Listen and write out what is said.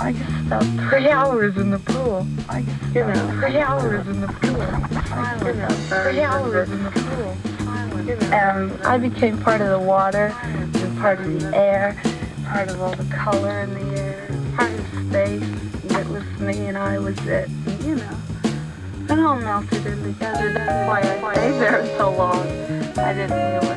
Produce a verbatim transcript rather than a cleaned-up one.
I just spent three hours in the pool. I just you know, three hours in the pool. You know, three hours in the pool. And I became part of the water, and part of the air, part of all the color in the air, part of space. It was me and I was it. And, you know, it all melted in together. That's why I stayed there so long. I didn't realize.